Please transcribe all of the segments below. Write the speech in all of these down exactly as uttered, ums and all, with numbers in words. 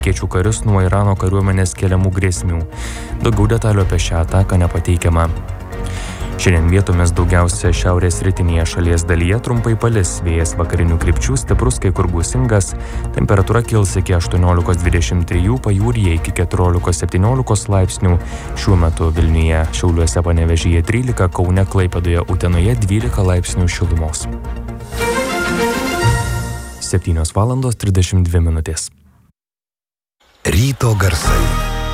Kiečių karius nuo Irano kariuomenės keliamų grėsmių. Daugiau detalių apie šią ataką nepateikiama. Šiandien vietomis daugiausia šiaurės rytinėje šalies dalyje trumpai palis, vėjas vakarinių krypčių stiprus, kai kur gūsingas, temperatūra kils iki aštuoniolikos dvidešimt trijų, pajūryje iki keturiolikos septyniolikos laipsnių, šiuo metu Vilniuje, Šiauliuose, Panevėžyje trylika, Kaune, Klaipėdoje, Utenoje dvylika laipsnių šilumos. septynios valandos trisdešimt dvi minutės. Ryto garsai.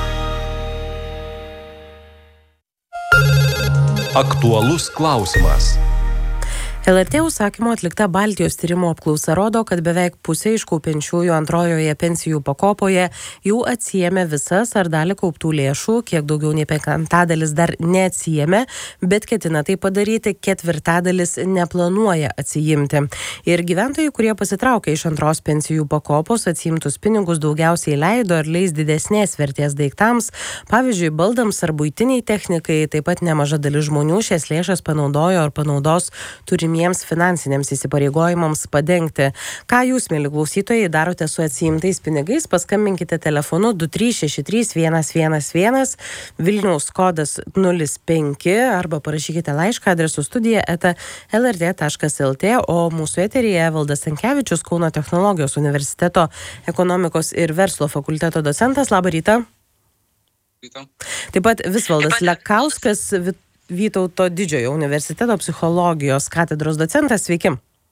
Aktualus klausimas. L R T užsakymu atlikta Baltijos tyrimo apklausa rodo, kad beveik pusė iš kaupiančiųjų antrojoje pensijų pakopoje jau atsiėmė visas ar dalį kauptų lėšų, kiek daugiau nei penktadalis dar neatsiėmė, bet ketina tai padaryti, ketvirtadalis neplanuoja atsiimti. Ir gyventojai, kurie pasitraukė iš antros pensijų pakopos, atsiimtus pinigus daugiausiai leido ar leis didesnės vertės daiktams, pavyzdžiui, baldams ar buitiniai technikai, taip pat nemaža dalis žmonių šias lėšas panaudojo ar panaudos turimi jiems finansiniams įsipareigojimams padengti. Ką jūs, mieli klausytojai, darote su atsiimtais pinigais? Paskambinkite telefonu du trys šeši trys vienas vienas vienas, Vilniaus kodas nulis penki arba parašykite laišką adresu studija eta el er tė taškas el tė, o mūsų eteryje Evaldas Stankevičius, Kauno technologijos universiteto ekonomikos ir verslo fakulteto docentas. Labą rytą. Rytą. Taip pat Visvaldas Lekauskas, Vytauto Didžiojo universiteto psichologijos katedros docentas. Sveiki.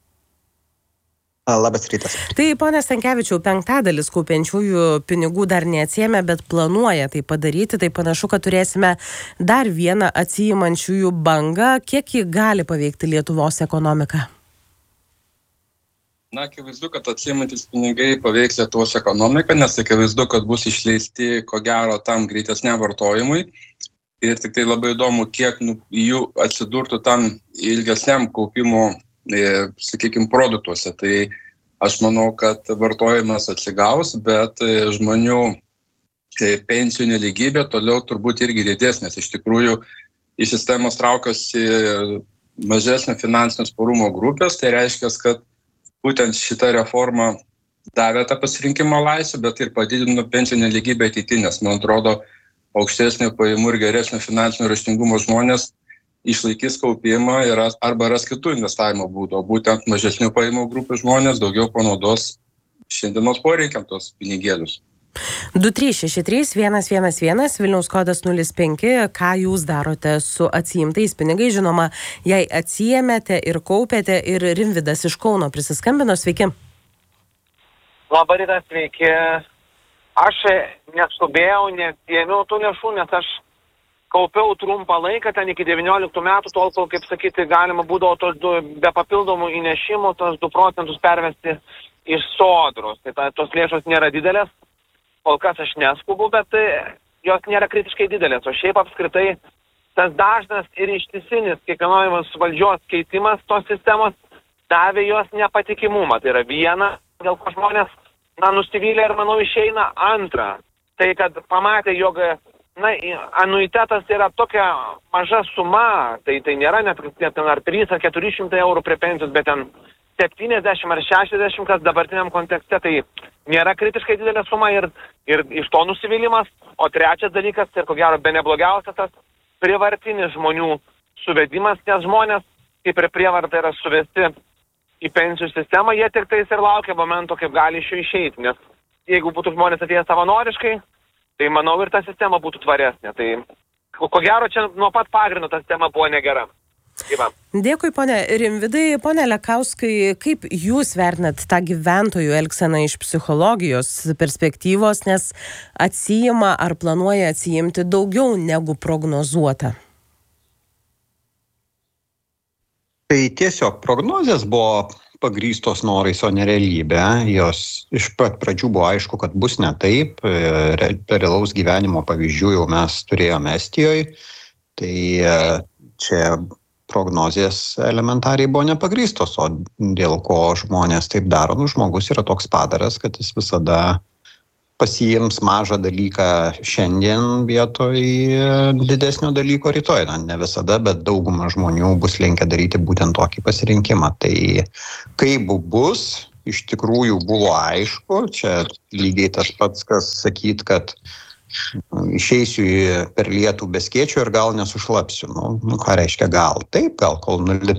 Labas rytas. Tai, pone Stankevičiau, penktadalis kaupiančiųjų pinigų dar neatsiėmė, bet planuoja tai padaryti. Tai panašu, kad turėsime dar vieną atsiimančiųjų bangą. Kiek ji gali paveikti Lietuvos ekonomiką? Na, akivaizdu, kad atsiimantis pinigai paveiks Lietuvos ekonomiką, nes akivaizdu, kad bus išleisti, ko gero, tam greitesniam vartojimui. Ir tik tai labai įdomu, kiek nu, jų atsidurtų tam ilgesniam kaupimo, e, sakykime, produktuose. Tai aš manau, kad vartojimas atsigaus, bet e, žmonių e, pensijų nelygybė toliau turbūt irgi didesnės. Iš tikrųjų, į sistemos traukiasi mažesnio finansinio sparumo grupės. Tai reiškia, kad būtent šita reforma davė tą pasirinkimo laisvę, bet ir padidino pensijų nelygybę ateityje, nes, man atrodo, aukštesnio pajamų ir geresnio finansinio raštingumo žmonės išlaikys kaupimą ir arba ras kitų investavimo būdų, o būtent mažesnių pajamų grupių žmonės daugiau panaudos šiandienos poreikiam tos pinigėlius. du trys šeši trys vienas vienas vienas, Vilniaus kodas nulis penki. Ką jūs darote su atsiimtais pinigais? Žinoma, jei atsiėmėte ir kaupėte, ir Rimvydas iš Kauno prisiskambino. Sveiki. Labą rytą, sveiki. Aš neskubėjau, nesėmiau tų lėšų, nes aš kaupiau trumpą laiką, ten iki devynioliktų metų, tol, kol, kaip sakyti, galima būdavo tos du, be papildomų įnešimų, tos du procentus pervesti iš sodros. Tai ta, tos lėšos nėra didelės, kol kas aš neskubu, bet jos nėra kritiškai didelės. O šiaip apskritai tas dažnas ir ištisinis kiekvienos valdžios keitimas tos sistemos davė jos nepatikimumą. Tai yra viena, dėl ko žmonės na, nusivylė ir, manau, išeina. Antra, tai kad pamatė, jog na, anuitetas yra tokia maža suma, tai tai nėra net, net ar trys ar keturi šimtai eurų prie pensijos, bet ten septyniasdešimt ar šešiasdešimt, kas dabartiniam kontekste, tai nėra kritiškai didelė suma ir, ir iš to nusivylimas. O trečias dalykas, ir ko gero be neblogiausias, tas prievartinis žmonių suvedimas, nes žmonės, kaip ir prievarta yra suvesti į pensijų sistemą, jie tik tais ir laukia momento, kaip gali iš jų išeiti, nes jeigu būtų žmonės atėję savanoriškai, tai manau ir ta sistema būtų tvaresnė. Tai ko gero čia nuo pat pagrindo ta sistema buvo negera. Gyva. Dėkui, ponė Rimvydai. Pone Lekauskai, kaip jūs vertinat tą gyventojų elgseną iš psichologijos perspektyvos, nes atsiima ar planuoja atsiimti daugiau negu prognozuota? Tai tiesiog prognozės buvo pagrįstos norais, o ne realybė. Jos iš pat pradžių buvo aišku, kad bus ne taip. Per realaus gyvenimo pavyzdžių jau mes turėjome Estijoje. Tai čia prognozės elementariai buvo nepagrįstos, o dėl ko žmonės taip daro. Nu, žmogus yra toks padaras, kad jis visada pasiims mažą dalyką šiandien vietoj didesnio dalyko rytoj. Na, ne visada, bet dauguma žmonių bus linkę daryti būtent tokį pasirinkimą. Tai kaip bus, iš tikrųjų buvo aišku. Čia lygiai tas pats, kas sakyt, kad išeisiu per lietų be skėčio ir gal nesušlapsiu. Nu, nu ką reiškia gal? Taip, gal kol nulit